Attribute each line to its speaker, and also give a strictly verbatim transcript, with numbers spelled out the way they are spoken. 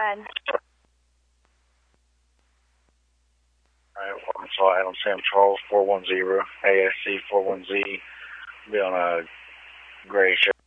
Speaker 1: run.
Speaker 2: Alright, Arkansas, Adam Sam Charles, four one zero, A S C four one Z, be on a gray show.